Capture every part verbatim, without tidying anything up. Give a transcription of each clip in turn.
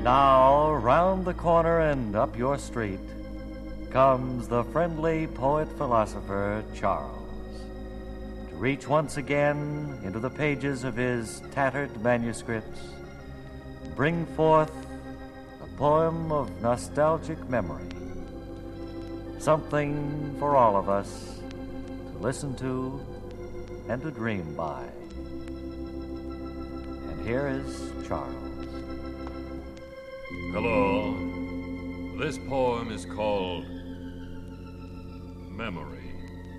Now, round the corner and up your street comes the friendly poet-philosopher Charles, to reach once again into the pages of his tattered manuscripts, bring forth a poem of nostalgic memory, something for all of us to listen to and to dream by. And here is Charles. Hello. This poem is called Memory.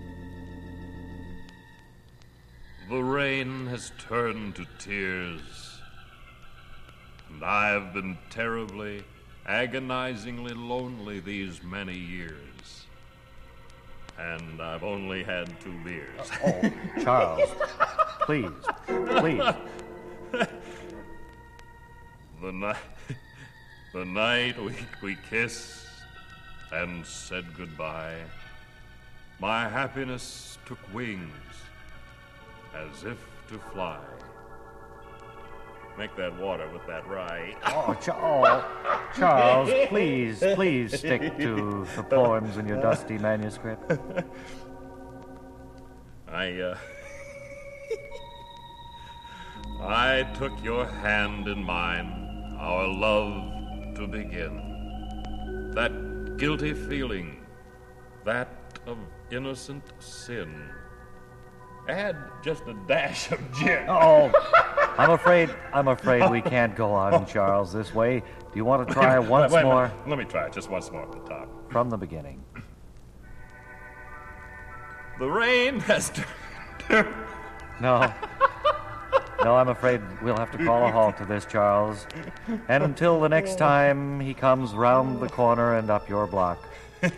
The rain has turned to tears, and I've been terribly, agonizingly lonely these many years. And I've only had two beers. Oh, Charles, please, please. The night... The night we, we kissed and said goodbye, my happiness took wings as if to fly. Make that water with that rye. Oh, Ch- oh, Charles, please, please stick to the poems in your dusty manuscript. I, uh... I took your hand in mine, our love to begin. That guilty feeling, that of innocent sin. Add just a dash of gin. Oh, I'm afraid, I'm afraid we can't go on, Charles, this way. Do you want to try once wait, wait, more? Let me try it just once more at the top. From the beginning. The rain has turned. No. No, I'm afraid we'll have to call a halt to this, Charles. And until the next time he comes round the corner and up your block,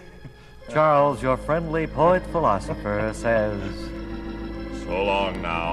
Charles, your friendly poet-philosopher, says... So long now.